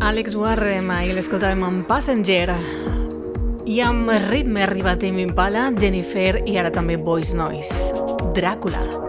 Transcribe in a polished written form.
Alex Warrem, ahir l'escoltàvem amb Passenger. I amb ritme ha arribat Tame Impala, Jennifer i ara també Voice Noise. Dràcula.